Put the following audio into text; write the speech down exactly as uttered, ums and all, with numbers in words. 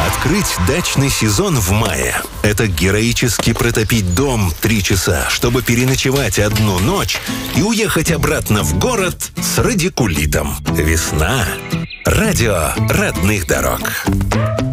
Открыть дачный сезон в мае – это героически протопить дом три часа, чтобы переночевать одну ночь и уехать обратно в город с радикулитом. Весна. Радио родных дорог.